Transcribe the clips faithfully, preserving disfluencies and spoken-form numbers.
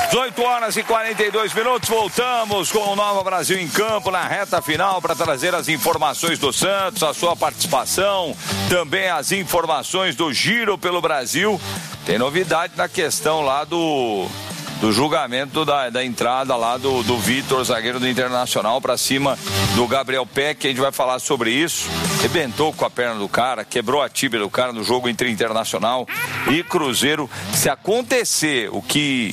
dezoito horas e quarenta e dois minutos, voltamos com o Nova Brasil em Campo na reta final para trazer as informações do Santos, a sua participação, também as informações do Giro pelo Brasil. Tem novidade na questão lá do, do julgamento da, da entrada lá do, do Vitor, zagueiro do Internacional, para cima do Gabriel Peck. A gente vai falar sobre isso. Rebentou com a perna do cara, quebrou a tíbia do cara no jogo entre Internacional e Cruzeiro. Se acontecer o que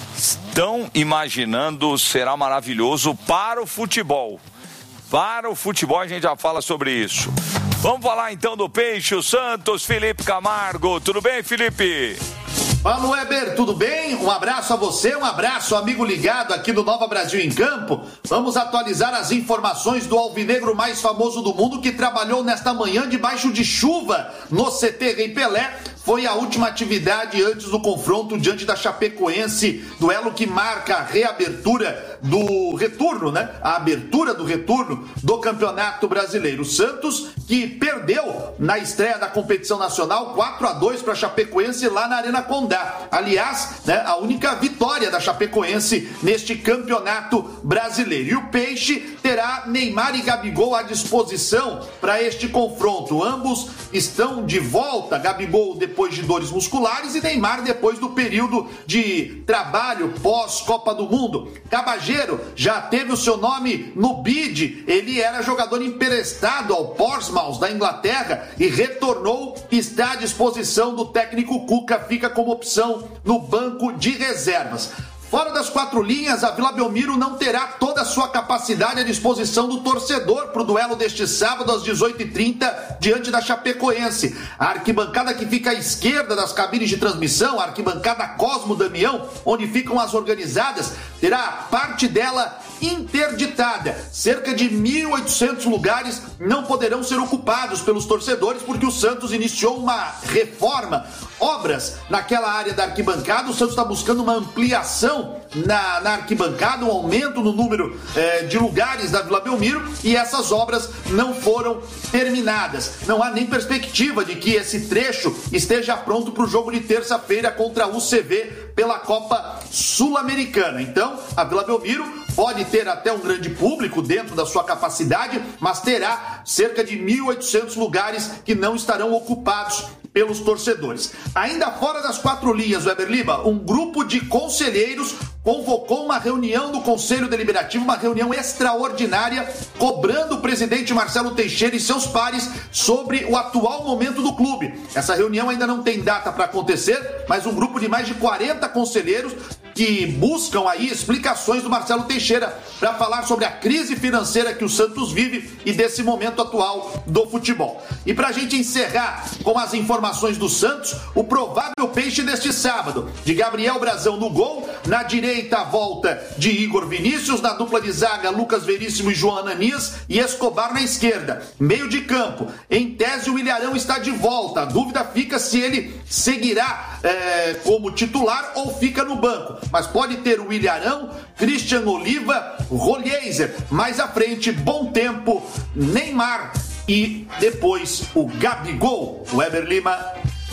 estão imaginando, será maravilhoso para o futebol. Para o futebol, a gente já fala sobre isso. Vamos falar então do Peixe, o Santos, Felipe Camargo. Tudo bem, Felipe? Fala, Weber, tudo bem? Um abraço a você, um abraço, amigo ligado aqui do Nova Brasil em Campo. Vamos atualizar as informações do alvinegro mais famoso do mundo que trabalhou nesta manhã debaixo de chuva no C T Rei Pelé. Foi a última atividade antes do confronto diante da Chapecoense, duelo que marca a reabertura do retorno, né? A abertura do retorno do Campeonato Brasileiro. O Santos, que perdeu na estreia da competição nacional quatro a dois para a Chapecoense lá na Arena Condá. Aliás, né, a única vitória da Chapecoense neste Campeonato Brasileiro. E o Peixe terá Neymar e Gabigol à disposição para este confronto. Ambos estão de volta. Gabigol depois de dores musculares e Neymar depois do período de trabalho pós-Copa do Mundo. Cabageiro já teve o seu nome no bid. Ele era jogador emprestado ao Portsmouth da Inglaterra e retornou e está à disposição do técnico Cuca. Fica como opção no banco de reservas. Fora das quatro linhas, a Vila Belmiro não terá toda a sua capacidade à disposição do torcedor para o duelo deste sábado às dezoito e trinta diante da Chapecoense. A arquibancada que fica à esquerda das cabines de transmissão, a arquibancada Cosmo Damião, onde ficam as organizadas, terá parte dela interditada. Cerca de mil e oitocentos lugares não poderão ser ocupados pelos torcedores porque o Santos iniciou uma reforma, obras naquela área da arquibancada. O Santos está buscando uma ampliação na, na arquibancada, um aumento no número eh, de lugares da Vila Belmiro, e essas obras não foram terminadas. Não há nem perspectiva de que esse trecho esteja pronto para o jogo de terça-feira contra a U C V pela Copa Sul-Americana. Então, a Vila Belmiro pode ter até um grande público dentro da sua capacidade, mas terá cerca de mil e oitocentos lugares que não estarão ocupados pelos torcedores. Ainda fora das quatro linhas, Weber Lima, um grupo de conselheiros convocou uma reunião do Conselho Deliberativo, uma reunião extraordinária, cobrando o presidente Marcelo Teixeira e seus pares sobre o atual momento do clube. Essa reunião ainda não tem data para acontecer, mas um grupo de mais de quarenta conselheiros que buscam aí explicações do Marcelo Teixeira para falar sobre a crise financeira que o Santos vive e desse momento atual do futebol. E para a gente encerrar com as informações do Santos, o provável Peixe deste sábado, de Gabriel Brazão no gol, na direita a volta de Igor Vinícius, na dupla de zaga Lucas Veríssimo e João Ananias e Escobar na esquerda. Meio de campo, em tese o Ilharão está de volta, a dúvida fica se ele seguirá é, como titular ou fica no banco. Mas pode ter o Ilharão, Christian Oliva, Rolheiser. Mais à frente, Bom Tempo, Neymar e depois o Gabigol. Weber Lima.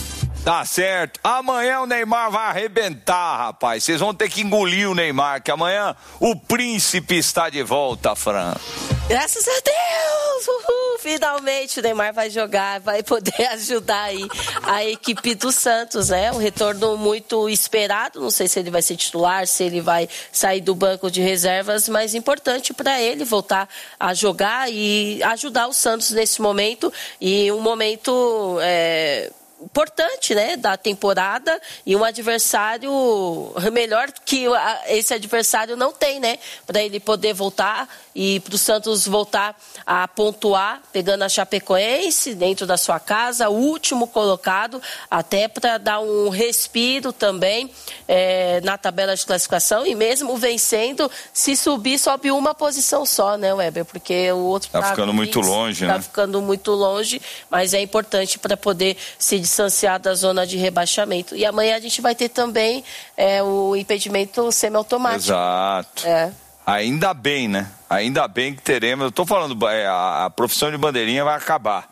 Tá certo. Amanhã o Neymar vai arrebentar, rapaz. Vocês vão ter que engolir o Neymar, que amanhã o príncipe está de volta, Fran. Graças a Deus! Uhul, finalmente o Neymar vai jogar, vai poder ajudar aí a equipe do Santos, né? Um retorno muito esperado, não sei se ele vai ser titular, se ele vai sair do banco de reservas, mas importante para ele voltar a jogar e ajudar o Santos nesse momento, e um momento... É... importante, né, da temporada, e um adversário melhor que esse adversário não tem, né, para ele poder voltar e para o Santos voltar a pontuar, pegando a Chapecoense dentro da sua casa, o último colocado, até para dar um respiro também é, na tabela de classificação, e mesmo vencendo, se subir, sobe uma posição só, né, Weber, porque o outro tá ficando muito longe, né? Tá ficando muito longe, mas é importante para poder se distanciar da zona de rebaixamento. E amanhã a gente vai ter também é, o impedimento semiautomático. Exato. É. Ainda bem, né? Ainda bem que teremos. Eu tô falando, a, a profissão de bandeirinha vai acabar.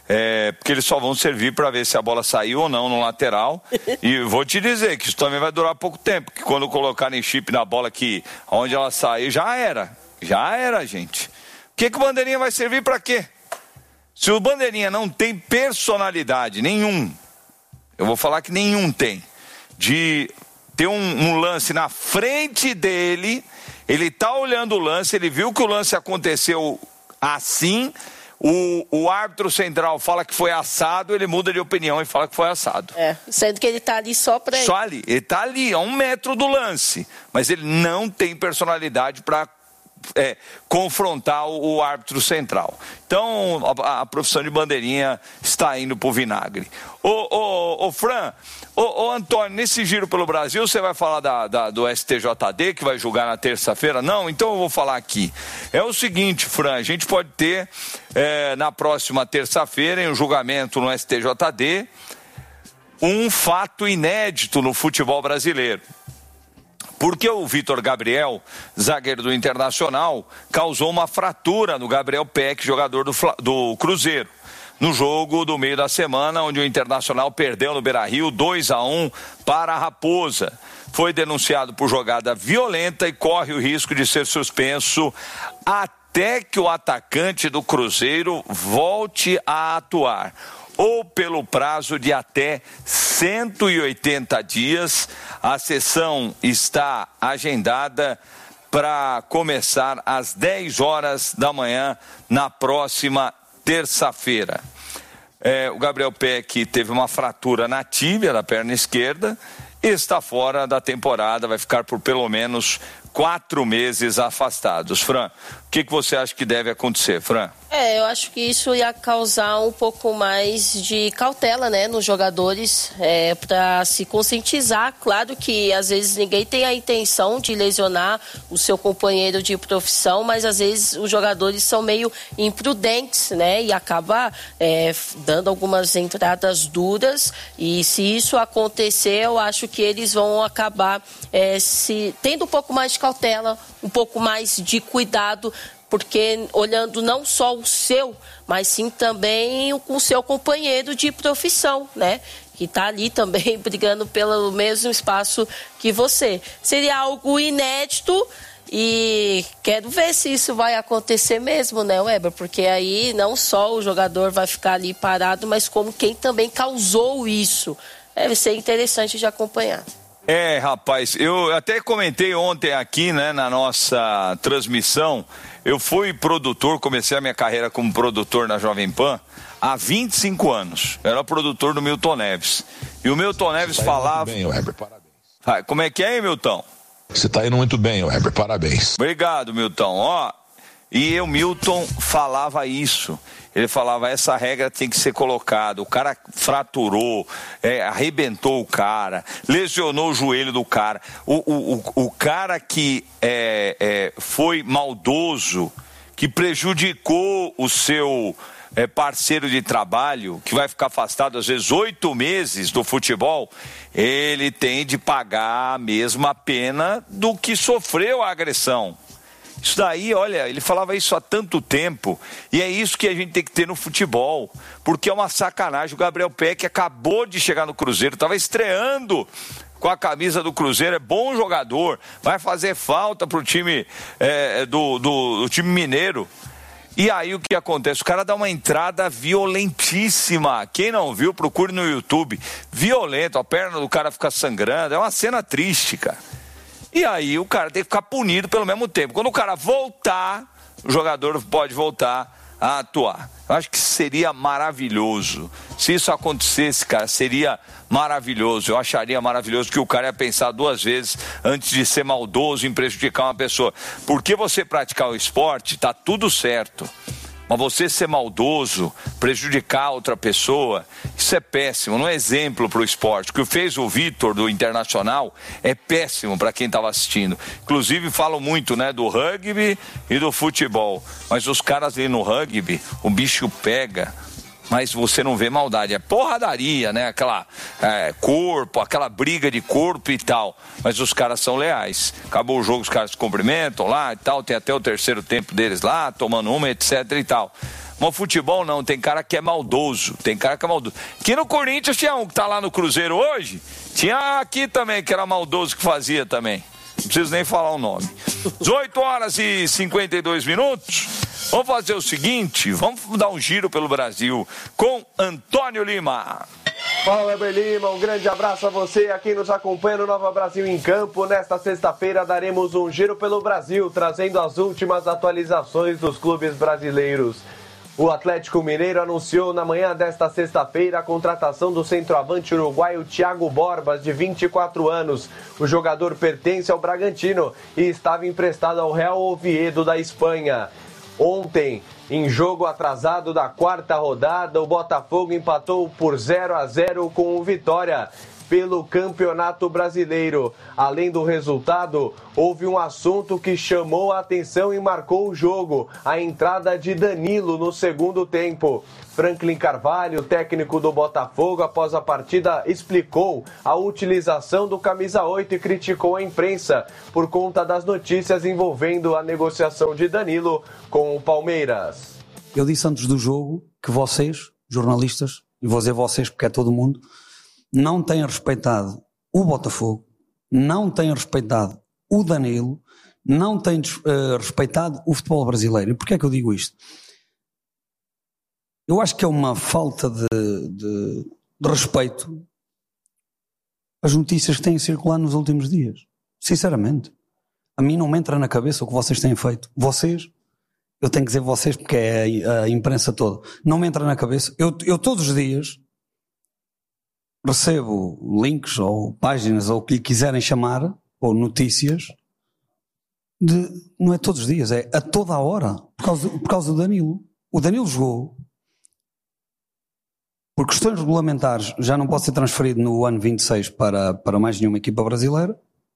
É, porque eles só vão servir para ver se a bola saiu ou não no lateral. E vou te dizer que isso também vai durar pouco tempo, que quando colocarem chip na bola aqui, onde ela sair, já era. Já era, gente. O que, que o bandeirinha vai servir para quê? Se o bandeirinha não tem personalidade nenhum, eu vou falar que nenhum tem, de ter um, um lance na frente dele, ele tá olhando o lance, ele viu que o lance aconteceu assim, o, o árbitro central fala que foi assado, ele muda de opinião e fala que foi assado. É, sendo que ele tá ali só para... Só ali, ele tá ali, a um metro do lance, mas ele não tem personalidade para É, confrontar o, o árbitro central. Então, a, a profissão de bandeirinha está indo pro vinagre. Ô, ô, ô Fran, ô, ô Antônio, nesse giro pelo Brasil, você vai falar da, da, do S T J D, que vai julgar na terça-feira? Não? Então eu vou falar aqui. É o seguinte, Fran, a gente pode ter é, na próxima terça-feira, em um julgamento no S T J D, um fato inédito no futebol brasileiro. Porque o Vitor Gabriel, zagueiro do Internacional, causou uma fratura no Gabriel Peck, jogador do, do Cruzeiro, no jogo do meio da semana, onde o Internacional perdeu no Beira-Rio dois a um para a Raposa. Foi denunciado por jogada violenta e corre o risco de ser suspenso até que o atacante do Cruzeiro volte a atuar, ou pelo prazo de até cento e oitenta dias. A sessão está agendada para começar às dez horas da manhã na próxima terça-feira. É, o Gabriel Peck teve uma fratura na tíbia da perna esquerda e está fora da temporada, vai ficar por pelo menos quatro meses afastados. Fran, o que, que você acha que deve acontecer, Fran? É, eu acho que isso ia causar um pouco mais de cautela, né, nos jogadores, é, para se conscientizar. Claro que às vezes ninguém tem a intenção de lesionar o seu companheiro de profissão, mas às vezes os jogadores são meio imprudentes, né, e acaba é, dando algumas entradas duras, e se isso acontecer, eu acho que eles vão acabar é, se tendo um pouco mais de cautela, um pouco mais de cuidado, porque olhando não só o seu, mas sim também o, o seu companheiro de profissão, né? Que está ali também brigando pelo mesmo espaço que você. Seria algo inédito e quero ver se isso vai acontecer mesmo, né, Weber? Porque aí não só o jogador vai ficar ali parado, mas como quem também causou isso. Deve ser interessante de acompanhar. É, rapaz, eu até comentei ontem aqui, né, na nossa transmissão. Eu fui produtor, comecei a minha carreira como produtor na Jovem Pan há vinte e cinco anos. Eu era produtor do Milton Neves. E o Milton Neves Você tá falava... Muito bem, Weber, parabéns. Ah, como é que é, hein, Milton? Você está indo muito bem, Weber, parabéns. Obrigado, Milton. Ó, e o Milton falava isso. Ele falava, essa regra tem que ser colocada. O cara fraturou, é, arrebentou o cara, lesionou o joelho do cara. O, o, o, o cara que é, é, foi maldoso, que prejudicou o seu é, parceiro de trabalho, que vai ficar afastado às vezes oito meses do futebol, ele tem de pagar a mesma pena do que sofreu a agressão. Isso daí, olha, ele falava isso há tanto tempo, e é isso que a gente tem que ter no futebol, porque é uma sacanagem. O Gabriel Peck acabou de chegar no Cruzeiro, estava estreando com a camisa do Cruzeiro, é bom jogador, vai fazer falta pro time é, do, do, do time mineiro. E aí o que acontece? O cara dá uma entrada violentíssima. Quem não viu, procure no YouTube. Violento, a perna do cara fica sangrando, é uma cena triste, cara. E aí o cara tem que ficar punido pelo mesmo tempo. Quando o cara voltar, o jogador pode voltar a atuar. Eu acho que seria maravilhoso. Se isso acontecesse, cara, seria maravilhoso. Eu acharia maravilhoso que o cara ia pensar duas vezes antes de ser maldoso em prejudicar uma pessoa. Porque você praticar o esporte, tá tudo certo. Mas você ser maldoso, prejudicar outra pessoa, isso é péssimo, não é exemplo para o esporte. O que fez o Vitor do Internacional é péssimo para quem estava assistindo. Inclusive falam muito, né, do rugby e do futebol. Mas os caras ali no rugby, o bicho pega, mas você não vê maldade. É porradaria, né? Aquela é, corpo, aquela briga de corpo e tal. Mas os caras são leais. Acabou o jogo, os caras se cumprimentam lá e tal. Tem até o terceiro tempo deles lá, tomando uma, etc e tal. Mas futebol não, tem cara que é maldoso. Tem cara que é maldoso. Aqui no Corinthians tinha um que tá lá no Cruzeiro hoje. Tinha aqui também que era maldoso que fazia também. Não preciso nem falar o nome. dezoito horas e cinquenta e dois minutos. Vamos fazer o seguinte, vamos dar um giro pelo Brasil com Antônio Lima. Fala, Weber Lima, um grande abraço a você a quem nos acompanha no Nova Brasil em Campo. Nesta sexta-feira daremos um giro pelo Brasil, trazendo as últimas atualizações dos clubes brasileiros. O Atlético Mineiro anunciou na manhã desta sexta-feira a contratação do centroavante uruguaio Thiago Borbas, de vinte e quatro anos. O jogador pertence ao Bragantino e estava emprestado ao Real Oviedo da Espanha. Ontem, em jogo atrasado da quarta rodada, o Botafogo empatou por zero a zero com o Vitória pelo Campeonato Brasileiro. Além do resultado, houve um assunto que chamou a atenção e marcou o jogo: a entrada de Danilo no segundo tempo. Franklin Carvalho, técnico do Botafogo, após a partida, explicou a utilização do camisa oito e criticou a imprensa por conta das notícias envolvendo a negociação de Danilo com o Palmeiras. Eu disse antes do jogo que vocês, jornalistas, e vou dizer vocês porque é todo mundo, não têm respeitado o Botafogo, não têm respeitado o Danilo, não têm uh, respeitado o futebol brasileiro. E porquê é que eu digo isto? Eu acho que é uma falta de, de, de respeito as notícias que têm circulado nos últimos dias. Sinceramente. A mim não me entra na cabeça o que vocês têm feito. Vocês, eu tenho que dizer vocês porque é a, a imprensa toda, não me entra na cabeça. Eu, eu todos os dias recebo links ou páginas ou o que lhe quiserem chamar, ou notícias, de, não é todos os dias, é a toda a hora, por causa, por causa do Danilo. O Danilo jogou, por questões regulamentares, já não pode ser transferido no ano vinte e seis para, para mais nenhuma equipa brasileira,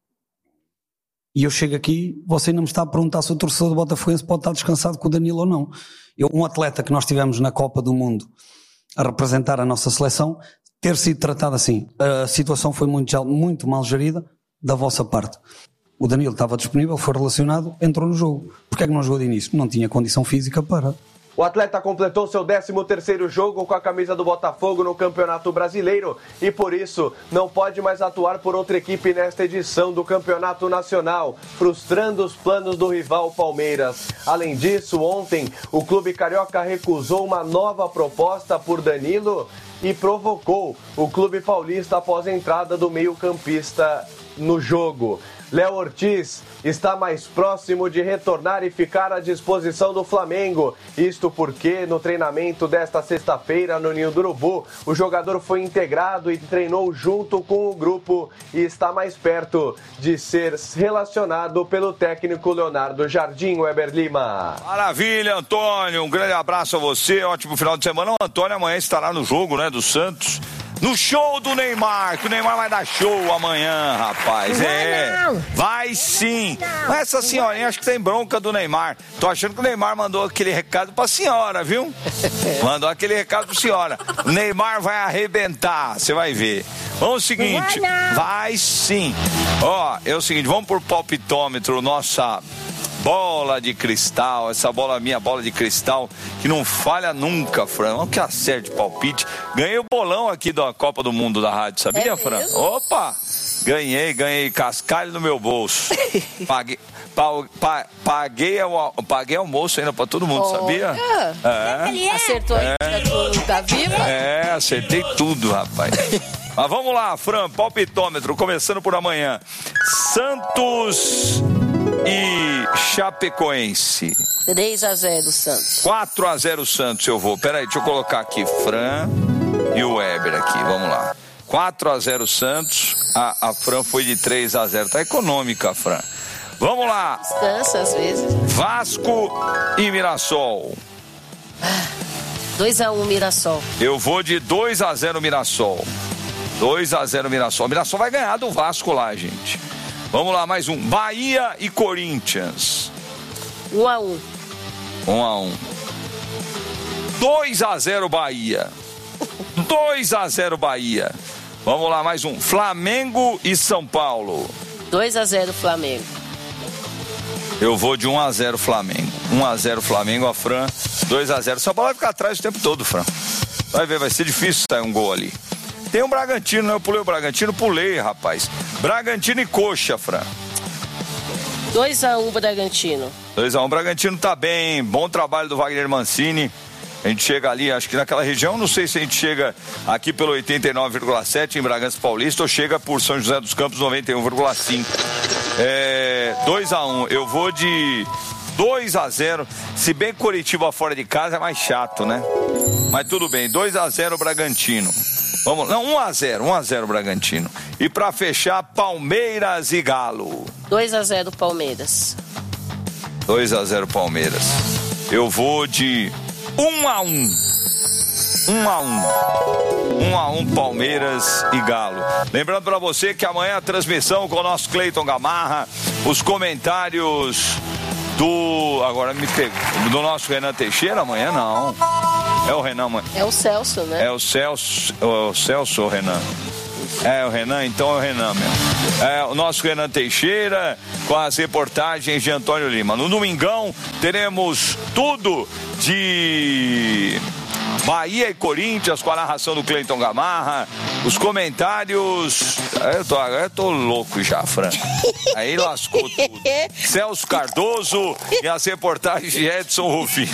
e eu chego aqui, você ainda me está a perguntar se o torcedor do Botafogo pode estar descansado com o Danilo ou não. Eu, um atleta que nós tivemos na Copa do Mundo a representar a nossa seleção, ter sido tratado assim, a situação foi muito, muito mal gerida da vossa parte. O Danilo estava disponível, foi relacionado, entrou no jogo. Porquê é que não jogou de início? Não tinha condição física para... O atleta completou seu décimo terceiro jogo com a camisa do Botafogo no Campeonato Brasileiro e, por isso, não pode mais atuar por outra equipe nesta edição do Campeonato Nacional, frustrando os planos do rival Palmeiras. Além disso, ontem, o clube carioca recusou uma nova proposta por Danilo e provocou o clube paulista após a entrada do meio-campista no jogo. Léo Ortiz está mais próximo de retornar e ficar à disposição do Flamengo. Isto porque, no treinamento desta sexta-feira no Ninho do Urubu, o jogador foi integrado e treinou junto com o grupo e está mais perto de ser relacionado pelo técnico Leonardo Jardim. Weber Lima. Maravilha, Antônio. Um grande abraço a você. Ótimo final de semana. O Antônio amanhã estará no jogo, né, do Santos. No show do Neymar, que o Neymar vai dar show amanhã, rapaz. Não é, não. Vai sim. Mas essa senhorinha acho que tem bronca do Neymar. Tô achando que o Neymar mandou aquele recado pra senhora, viu? Mandou aquele recado pra senhora. O Neymar vai arrebentar, você vai ver. Vamos ao seguinte, vai, vai sim. Ó, é o seguinte, vamos por palpitômetro, nossa bola de cristal, essa bola minha, bola de cristal, que não falha nunca, Fran. Vamos que acerte palpite. Ganhei o bolão aqui da Copa do Mundo da rádio, sabia, é Fran? Mesmo? Opa! Ganhei, ganhei cascalho no meu bolso. Paguei, pa, pa, paguei, paguei almoço ainda pra todo mundo, oh, sabia? É. Acertou é. a da Viva? É, acertei tudo, rapaz. Mas vamos lá, Fran, palpitômetro, começando por amanhã. Santos e Chapecoense. três a zero Santos. quatro a zero Santos eu vou. Peraí, deixa eu colocar aqui Fran e o Weber aqui, vamos lá. quatro a zero Santos, a, a Fran foi de três a zero, tá econômica a Fran. Vamos lá. Descansa às vezes. Vasco e Mirassol. dois a um Mirassol. Eu vou de dois a zero Mirassol. dois a zero Mirassol. Mirassol vai ganhar do Vasco lá, gente. Vamos lá, mais um. Bahia e Corinthians. um a um. um a um. dois a zero Bahia. dois a zero Bahia. Vamos lá, mais um. Flamengo e São Paulo. dois a zero Flamengo. Eu vou de um a zero Flamengo. um a zero Flamengo, a Fran. dois a zero. São Paulo vai ficar atrás o tempo todo, Fran. Vai ver, vai ser difícil sair um gol ali. Tem um Bragantino, né? Eu pulei o Bragantino, pulei, rapaz. Bragantino e Coxa, Fran. dois a um Bragantino. dois a um, Bragantino tá bem, bom trabalho do Wagner Mancini. A gente chega ali, acho que naquela região, não sei se a gente chega aqui pelo oitenta e nove vírgula sete em Bragança Paulista ou chega por São José dos Campos noventa e um vírgula cinco. É, dois a um, eu vou de dois a zero, se bem que Coritiba fora de casa é mais chato, né? Mas tudo bem, dois a zero Bragantino. Vamos, não, um a zero, um a zero Bragantino. E pra fechar, Palmeiras e Galo. dois a zero Palmeiras. dois a zero Palmeiras. Eu vou de um a um. um a um. um a um Palmeiras e Galo. Lembrando para você que amanhã a transmissão com o nosso Cleiton Gamarra, os comentários do... Agora me pegou. Do nosso Renan Teixeira, amanhã não. É o Renan, mãe. É o Celso, né? É o Celso, o Celso ou o Renan? É o Renan, então é o Renan mesmo. É o nosso Renan Teixeira com as reportagens de Antônio Lima. No domingão teremos tudo de Bahia e Corinthians com a narração do Cleiton Gamarra, os comentários. Eu tô, eu tô louco já, Fran. Aí lascou tudo. Celso Cardoso e as reportagens de Edson Rufino.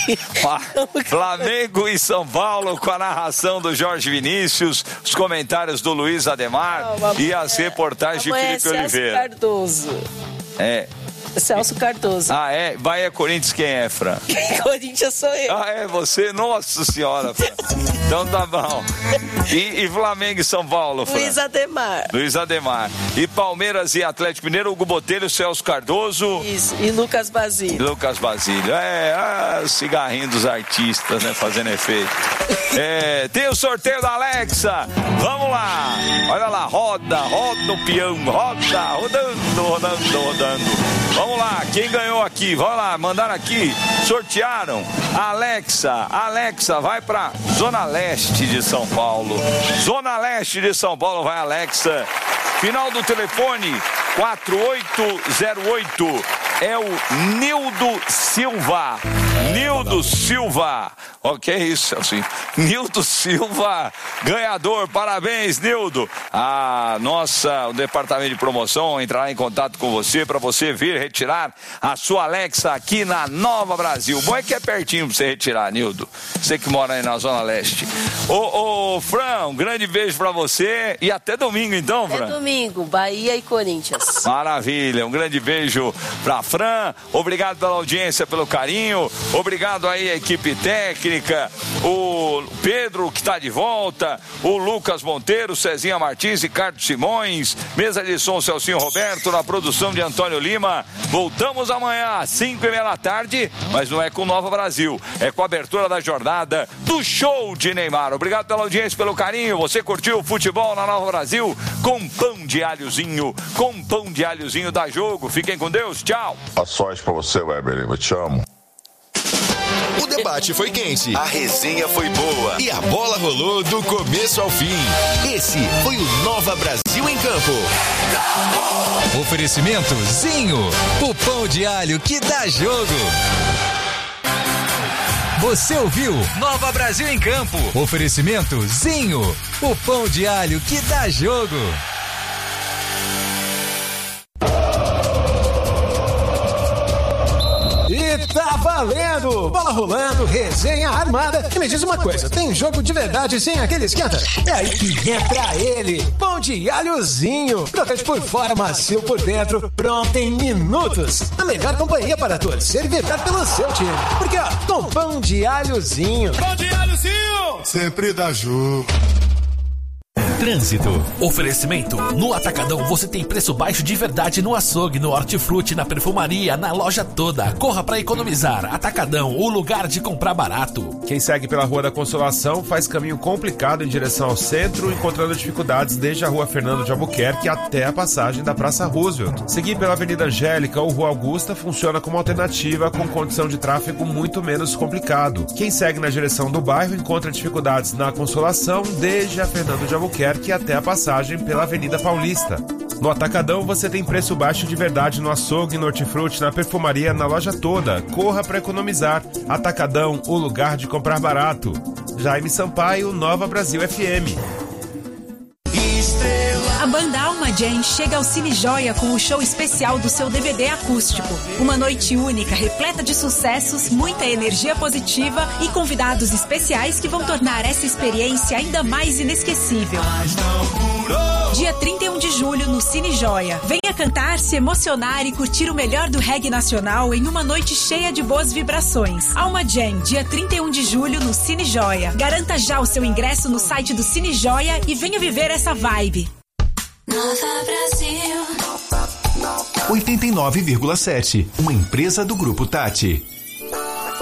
Flamengo e São Paulo com a narração do Jorge Vinícius, os comentários do Luiz Ademar não, e as reportagens de Felipe Celso Oliveira. Cardoso. É. Celso Cardoso. Ah, é? Bahia Corinthians, quem é, Fran? Corinthians sou eu. Ah, é? Você? Nossa Senhora, Fran. Então tá bom. E, e Flamengo e São Paulo, Fran? Luiz Ademar. Luiz Ademar. E Palmeiras e Atlético Mineiro, Hugo Botelho, Celso Cardoso. Isso. E Lucas Basílio. Lucas Basílio. É, ah, o cigarrinho dos artistas, né? Fazendo efeito. É, tem o sorteio da Alexa. Vamos lá. Olha lá, roda, roda o peão, roda, rodando, rodando, rodando. Vamos lá, quem ganhou aqui? Vamos lá, mandaram aqui, sortearam. Alexa, Alexa vai pra Zona Leste de São Paulo. Zona Leste de São Paulo vai Alexa. Final do telefone quatro oito zero oito é o Nildo Silva. Nildo Silva. O que é isso, assim? Nildo Silva, ganhador. Parabéns, Nildo. A nossa, o departamento de promoção entrará em contato com você para você vir retirar a sua Alexa aqui na Nova Brasil. Bom é que é pertinho para você retirar, Nildo. Você que mora aí na Zona Leste. Ô, ô Fran, um grande beijo para você e até domingo então, Fran. Até domingo, Bahia e Corinthians. Maravilha, um grande beijo pra Fran, obrigado pela audiência, pelo carinho, obrigado aí a equipe técnica, o Pedro que está de volta, o Lucas Monteiro, Cezinha Martins, Ricardo Simões, mesa de som Celcinho Roberto, na produção de Antônio Lima. Voltamos amanhã às cinco e meia da tarde, mas não é com Nova Brasil, é com a abertura da jornada do show de Neymar. Obrigado pela audiência, pelo carinho, você curtiu o futebol na Nova Brasil com pão de alhozinho, com pão de alhozinho da Jogo. Fiquem com Deus, tchau. A sorte pra você, Weber, eu te amo. O debate foi quente, a resenha foi boa e a bola rolou do começo ao fim. Esse foi o Nova Brasil em Campo. Oferecimento Zinho, o pão de alho que dá jogo. Você ouviu Nova Brasil em Campo. Oferecimento Zinho, o pão de alho que dá jogo. E tá valendo! Bola rolando, resenha armada. E me diz uma coisa, tem jogo de verdade sem aquele esquenta? É aí que entra ele, pão de alhozinho. Crocante por fora, macio por dentro, pronto em minutos. A melhor companhia para torcer e vibrar pelo seu time. Porque ó, com pão de alhozinho. Pão de alhozinho! Sempre dá jogo. Trânsito. Oferecimento. No Atacadão você tem preço baixo de verdade no açougue, no hortifruti, na perfumaria, na loja toda. Corra pra economizar. Atacadão, o lugar de comprar barato. Quem segue pela Rua da Consolação faz caminho complicado em direção ao centro, encontrando dificuldades desde a Rua Fernando de Albuquerque até a passagem da Praça Roosevelt. Seguir pela Avenida Angélica ou Rua Augusta funciona como alternativa com condição de tráfego muito menos complicado. Quem segue na direção do bairro encontra dificuldades na Consolação desde a Fernando de Albuquerque Albuquerque até a passagem pela Avenida Paulista. No Atacadão você tem preço baixo de verdade no açougue, no hortifruti, na perfumaria, na loja toda. Corra para economizar. Atacadão, o lugar de comprar barato. Jaime Sampaio, Nova Brasil F M. A banda Alma Jam chega ao Cine Joia com o show especial do seu D V D acústico. Uma noite única, repleta de sucessos, muita energia positiva e convidados especiais que vão tornar essa experiência ainda mais inesquecível. Dia trinta e um de julho no Cine Joia. Venha cantar, se emocionar e curtir o melhor do reggae nacional em uma noite cheia de boas vibrações. Alma Jam, dia trinta e um de julho no Cine Joia. Garanta já o seu ingresso no site do Cine Joia e venha viver essa vibe. Nova Brasil oitenta e nove vírgula sete, uma empresa do Grupo Tati.